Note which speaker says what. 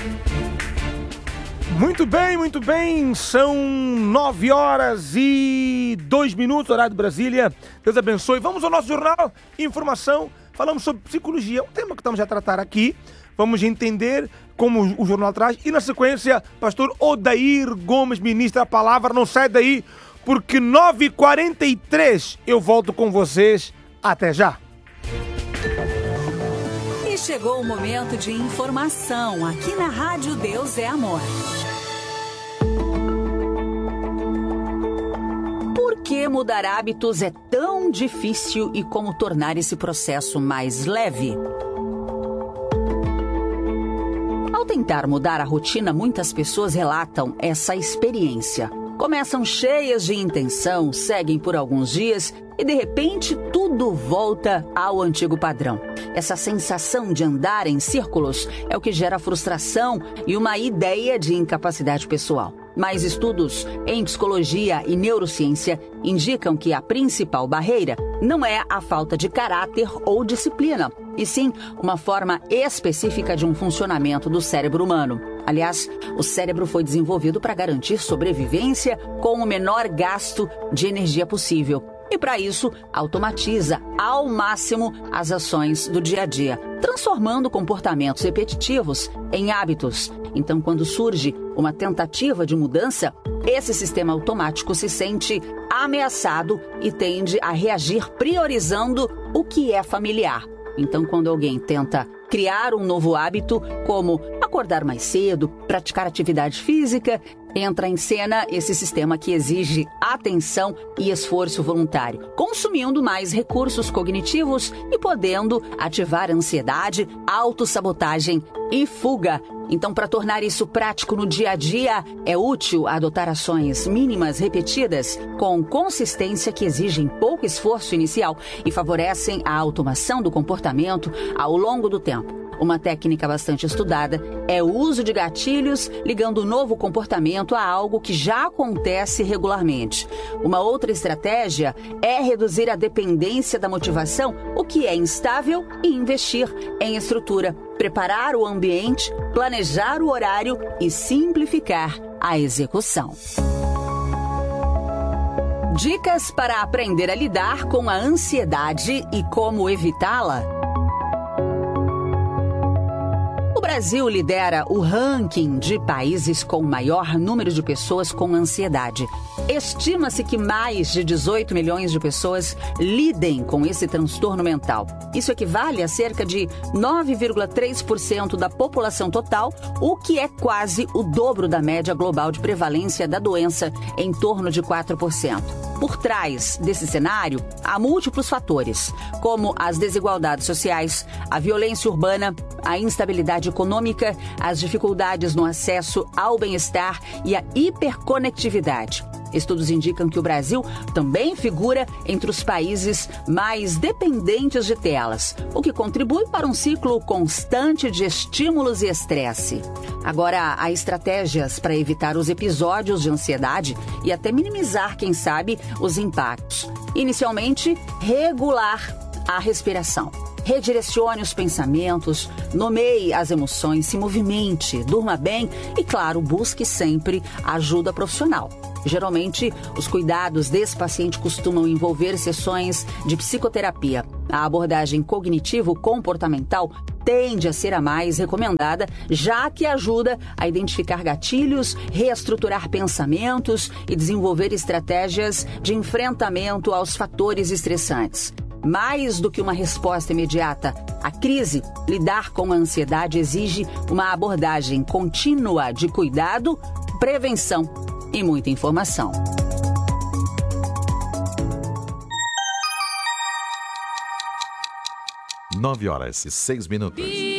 Speaker 1: Muito bem, são 9h02, horário de Brasília. Deus abençoe. Vamos ao nosso jornal Informação. Falamos sobre psicologia, um tema que estamos a tratar aqui. Vamos entender como o jornal traz. E na sequência, pastor Odair Gomes ministra a palavra. Não sai daí, porque 9h43 eu volto com vocês. Até já.
Speaker 2: E chegou o momento de informação aqui na Rádio Deus é Amor. Por que mudar hábitos é tão difícil e como tornar esse processo mais leve? Ao tentar mudar a rotina, muitas pessoas relatam essa experiência. Começam cheias de intenção, seguem por alguns dias e, de repente, tudo volta ao antigo padrão. Essa sensação de andar em círculos é o que gera frustração e uma ideia de incapacidade pessoal. Mas estudos em psicologia e neurociência indicam que a principal barreira não é a falta de caráter ou disciplina, e sim uma forma específica de um funcionamento do cérebro humano. Aliás, o cérebro foi desenvolvido para garantir sobrevivência com o menor gasto de energia possível. E para isso, automatiza ao máximo as ações do dia a dia, transformando comportamentos repetitivos em hábitos. Então, quando surge uma tentativa de mudança, esse sistema automático se sente ameaçado e tende a reagir priorizando o que é familiar. Então, quando alguém tenta criar um novo hábito, como acordar mais cedo, praticar atividade física, entra em cena esse sistema que exige atenção e esforço voluntário, consumindo mais recursos cognitivos e podendo ativar ansiedade, autossabotagem e fuga. Então, para tornar isso prático no dia a dia, é útil adotar ações mínimas repetidas com consistência que exigem pouco esforço inicial e favorecem a automação do comportamento ao longo do tempo. Uma técnica bastante estudada é o uso de gatilhos ligando o novo comportamento a algo que já acontece regularmente. Uma outra estratégia é reduzir a dependência da motivação, o que é instável, e investir em estrutura, preparar o ambiente, planejar o horário e simplificar a execução. Dicas para aprender a lidar com a ansiedade e como evitá-la. O Brasil lidera o ranking de países com maior número de pessoas com ansiedade. Estima-se que mais de 18 milhões de pessoas lidem com esse transtorno mental. Isso equivale a cerca de 9,3% da população total, o que é quase o dobro da média global de prevalência da doença, em torno de 4%. Por trás desse cenário, há múltiplos fatores, como as desigualdades sociais, a violência urbana, a instabilidade econômica, as dificuldades no acesso ao bem-estar e a hiperconectividade. Estudos indicam que o Brasil também figura entre os países mais dependentes de telas, o que contribui para um ciclo constante de estímulos e estresse. Agora, há estratégias para evitar os episódios de ansiedade e até minimizar, quem sabe, os impactos. Inicialmente, regular a respiração. Redirecione os pensamentos, nomeie as emoções, se movimente, durma bem e, claro, busque sempre ajuda profissional. Geralmente, os cuidados desse paciente costumam envolver sessões de psicoterapia. A abordagem cognitivo-comportamental tende a ser a mais recomendada, já que ajuda a identificar gatilhos, reestruturar pensamentos e desenvolver estratégias de enfrentamento aos fatores estressantes. Mais do que uma resposta imediata à crise, lidar com a ansiedade exige uma abordagem contínua de cuidado, prevenção e muita informação.
Speaker 3: Nove horas e 6 minutos.